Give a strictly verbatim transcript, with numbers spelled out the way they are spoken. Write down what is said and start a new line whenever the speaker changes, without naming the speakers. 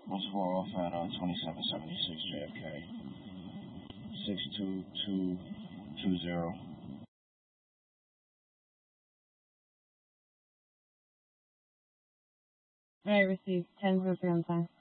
Was four off at uh, twenty-seven seventy-six J F K. six two two two zero.
Alright, received. ten for ground time.